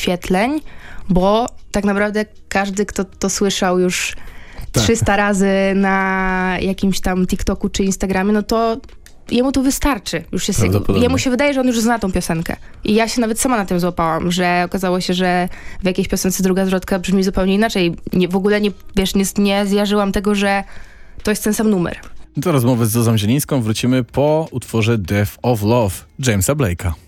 wyświetleń, bo tak naprawdę każdy, kto to słyszał już 300 razy na jakimś tam TikToku czy Instagramie, no to jemu to wystarczy. Jemu się wydaje, że on już zna tą piosenkę. I ja się nawet sama na tym złapałam, że okazało się, że w jakiejś piosence druga zwrotka brzmi zupełnie inaczej. W ogóle nie zjarzyłam tego, że to jest ten sam numer. Do rozmowy z Zuzą Zielińską wrócimy po utworze Death of Love Jamesa Blake'a.